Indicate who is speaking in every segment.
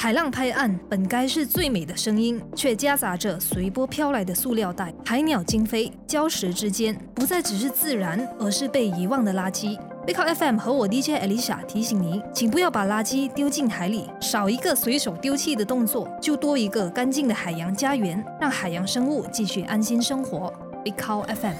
Speaker 1: 海浪拍岸本该是最美的声音，却夹杂着随波飘来的塑料袋、海鸟惊飞，礁石之间不再只是自然，而是被遗忘的垃圾。Big Hot FM 和我 DJ Alicia 提醒你，请不要把垃圾丢进海里，少一个随手丢弃的动作，就多一个干净的海洋家园，让海洋生物继续安心生活。Big Hot FM。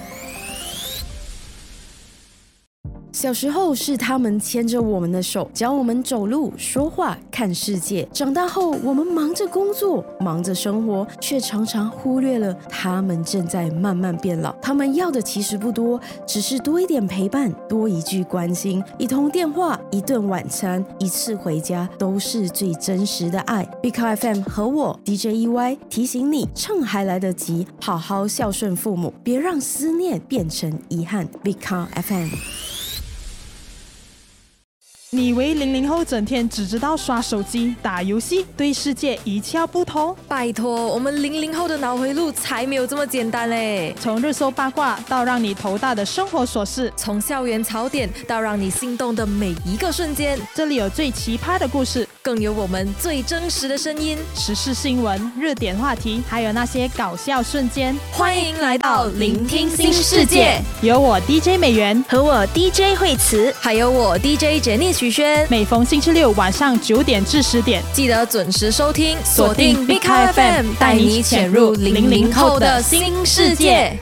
Speaker 2: 小时候是他们牵着我们的手，教我们走路、说话、看世界。长大后，我们忙着工作，忙着生活，却常常忽略了他们正在慢慢变老。他们要的其实不多，只是多一点陪伴，多一句关心，一通电话，一顿晚餐，一次回家，都是最真实的爱。Big Hot FM 和我 DJ EY 提醒你，趁还来得及，好好孝顺父母，别让思念变成遗憾。Big Hot FM。
Speaker 3: 你以为00后整天只知道刷手机、打游戏，对世界一窍不通？
Speaker 4: 拜托，我们00后的脑回路才没有这么简单嘞！
Speaker 3: 从热搜八卦到让你头大的生活琐事，
Speaker 4: 从校园槽点到让你心动的每一个瞬间，
Speaker 3: 这里有最奇葩的故事，
Speaker 4: 更有我们最真实的声音，
Speaker 3: 时事新闻、热点话题，还有那些搞笑瞬间。
Speaker 4: 欢迎来到聆听新世界，
Speaker 3: 有我 DJ 美元
Speaker 5: 和我 DJ 惠慈，
Speaker 4: 还有我 DJ Jenny 徐轩。
Speaker 3: 每逢星期六晚上9点至10点，
Speaker 4: 记得准时收听，锁定 Big Hot FM， 带你潜入00后的新世界。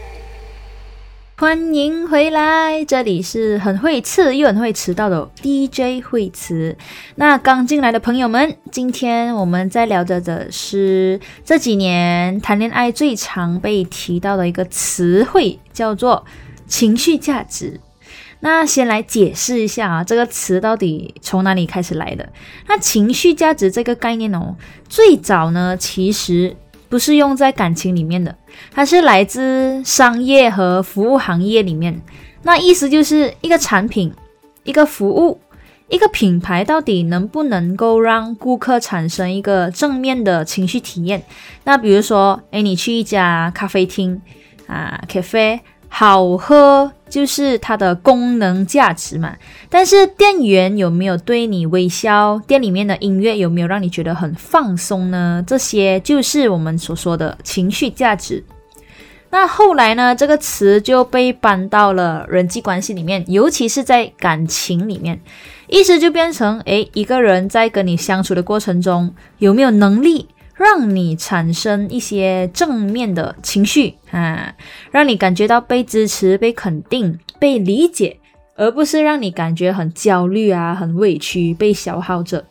Speaker 5: 欢迎回来，这里是很会刺又很会迟到的 DJ 惠慈。那刚进来的朋友们，今天我们在聊的是这几年谈恋爱最常被提到的一个词汇，叫做情绪价值。那先来解释一下啊，这个词到底从哪里开始来的？那情绪价值这个概念哦，最早呢其实不是用在感情里面的，它是来自商业和服务行业里面。那意思就是一个产品、一个服务、一个品牌到底能不能够让顾客产生一个正面的情绪体验。那比如说，你去一家咖啡厅啊 cafe， 好喝就是它的功能价值嘛，但是店员有没有对你微笑，店里面的音乐有没有让你觉得很放松呢？这些就是我们所说的情绪价值。那后来呢，这个词就被搬到了人际关系里面，尤其是在感情里面，意思就变成一个人在跟你相处的过程中，有没有能力让你产生一些正面的情绪让你感觉到被支持、被肯定、被理解，而不是让你感觉很焦虑很委屈、被消耗着。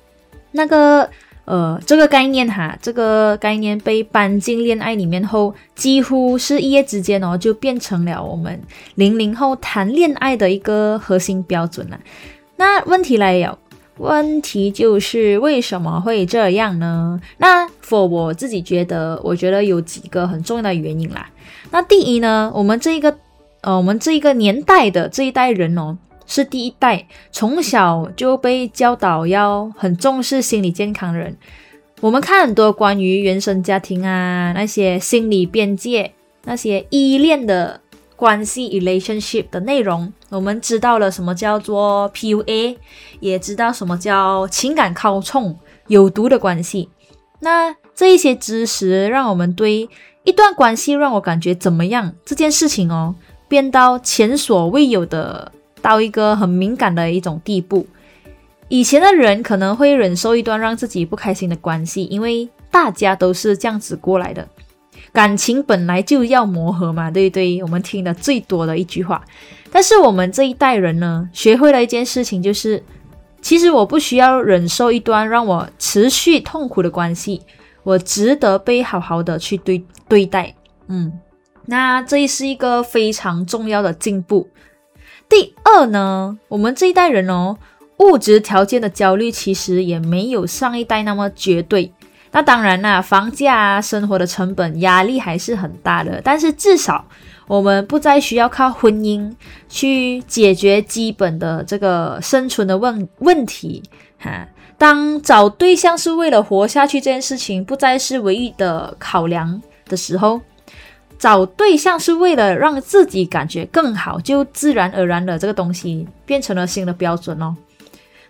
Speaker 5: 这个概念被搬进恋爱里面后，几乎是一夜之间就变成了我们00后谈恋爱的一个核心标准了。那问题来了，问题就是为什么会这样呢？那我自己觉得有几个很重要的原因啦。那第一呢，我们这一个年代的这一代人是第一代从小就被教导要很重视心理健康的人。我们看很多关于原生家庭那些心理边界、那些依恋的关系 relationship 的内容，我们知道了什么叫做 PUA， 也知道什么叫情感操纵、有毒的关系。那这一些知识让我们对一段关系让我感觉怎么样这件事情变到前所未有的，到一个很敏感的一种地步。以前的人可能会忍受一段让自己不开心的关系，因为大家都是这样子过来的，感情本来就要磨合嘛，对不对？我们听的最多的一句话。但是我们这一代人呢，学会了一件事情，就是其实我不需要忍受一段让我持续痛苦的关系，我值得被好好的去对待。那这是一个非常重要的进步。第二呢，我们这一代人物质条件的焦虑其实也没有上一代那么绝对。那当然啦，房价生活的成本压力还是很大的，但是至少我们不再需要靠婚姻去解决基本的这个生存的问题当找对象是为了活下去这件事情不再是唯一的考量的时候，找对象是为了让自己感觉更好，就自然而然的这个东西变成了新的标准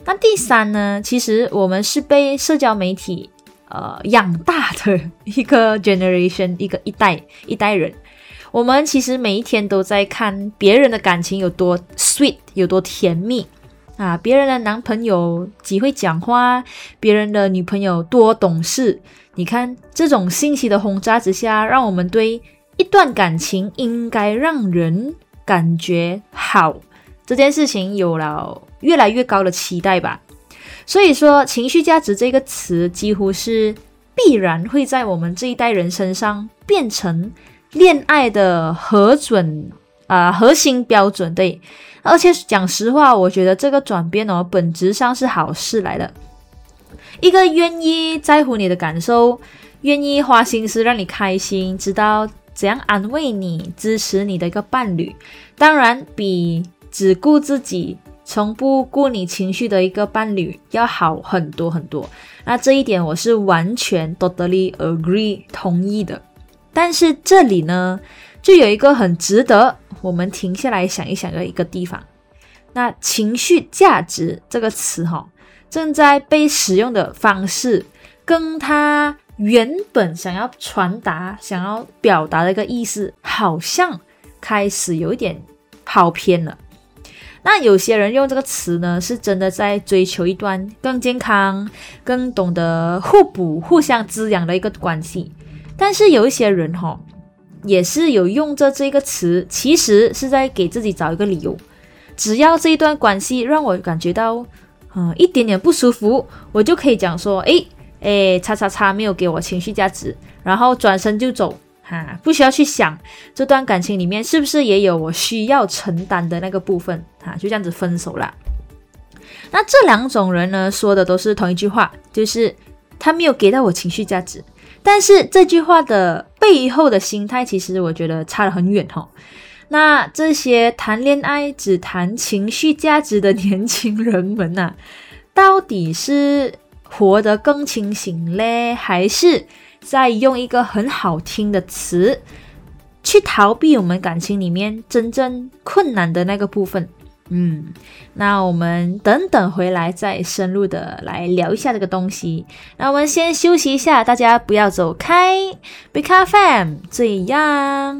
Speaker 5: 那第三呢，其实我们是被社交媒体养大的一个 generation， 一代人。我们其实每一天都在看别人的感情有多 sweet， 有多甜蜜啊，别人的男朋友几会讲话，别人的女朋友多懂事。你看这种信息的轰炸之下，让我们对一段感情应该让人感觉好这件事情有了越来越高的期待吧。所以说情绪价值这个词几乎是必然会在我们这一代人身上变成恋爱的核心标准。对，而且讲实话，我觉得这个转变本质上是好事来的。一个愿意在乎你的感受，愿意花心思让你开心，知道怎样安慰你，支持你的一个伴侣，当然比只顾自己从不顾你情绪的一个伴侣要好很多很多。那这一点我是完全 totally agree 同意的。但是这里呢，就有一个很值得我们停下来想一想的一个地方。那情绪价值这个词正在被使用的方式跟它原本想要传达、想要表达的一个意思，好像开始有一点跑偏了。那有些人用这个词呢，是真的在追求一段更健康、更懂得互补、互相滋养的一个关系。但是有一些人也是有用着这个词，其实是在给自己找一个理由。只要这一段关系让我感觉到一点点不舒服，我就可以讲说叉叉叉没有给我情绪价值，然后转身就走不需要去想这段感情里面是不是也有我需要承担的那个部分就这样子分手啦。那这两种人呢，说的都是同一句话，就是他没有给到我情绪价值。但是这句话的背后的心态，其实我觉得差得很远那这些谈恋爱只谈情绪价值的年轻人们到底是活得更清醒嘞，还是在用一个很好听的词去逃避我们感情里面真正困难的那个部分？那我们等等回来再深入的来聊一下这个东西。那我们先休息一下，大家不要走开。Big FM 这样。